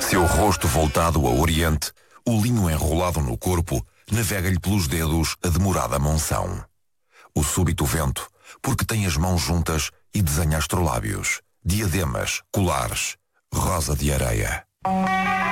Seu rosto voltado ao oriente, o linho enrolado no corpo, navega-lhe pelos dedos a demorada monção. O súbito vento, porque tem as mãos juntas e desenha astrolábios, diademas, colares, rosa de areia.